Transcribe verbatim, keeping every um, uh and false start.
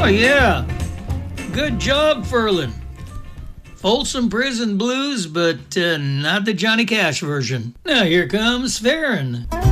Oh, yeah. Good job, Ferlin. Folsom Prison Blues, but uh, not the Johnny Cash version. Now here comes Farron.